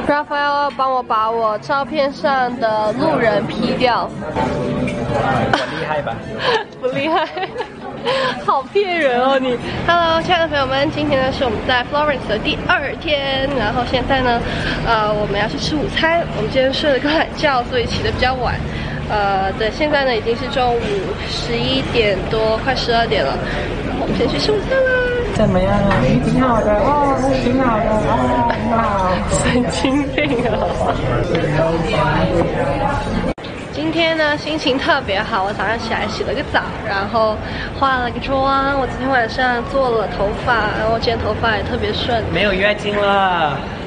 Raphael 帮我把我照片上的路人 P 掉。 很厉害吧？ 不厉害，好骗人哦你。Hello， 亲爱的朋友们，今天呢是我们在 Florence 的第2天，然后现在呢，我们要去吃午餐。我们今天睡了个懒觉，所以起得比较晚。对，现在呢已经是中午11点多，快12点了。我们先去吃午餐啦。 怎么样啊？挺好的哦，挺好的哦，很好。 神经病啊！今天呢心情特别好，我早上起来洗了个澡，然后化了个妆。我今天晚上做了头发，然后今天头发也特别顺。 没有月经了。